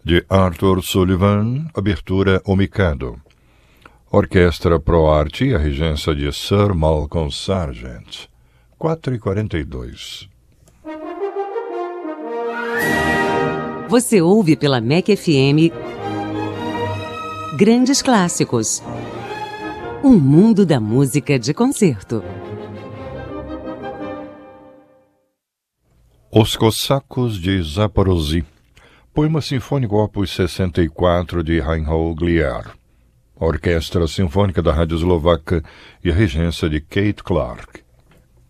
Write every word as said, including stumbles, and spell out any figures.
de Arthur Sullivan, abertura O Mikado. Orquestra Pro Arte, a regência de Sir Malcolm Sargent. quatro e quarenta e dois. Você ouve pela M E C F M Grandes Clássicos. Um mundo da música de concerto. Os Cossacos de Zaporozhye. Poema Sinfônico Opus sessenta e quatro de Reinhold Gliar. Orquestra Sinfônica da Rádio Eslovaca e a regência de Kate Clark.